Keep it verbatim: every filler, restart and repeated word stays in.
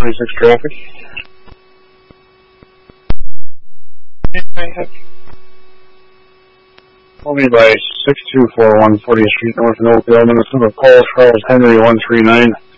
twenty-six traffic. Only by six two four one fortieth Street North in Oakdale, Minnesota. Call Charles Henry one three nine.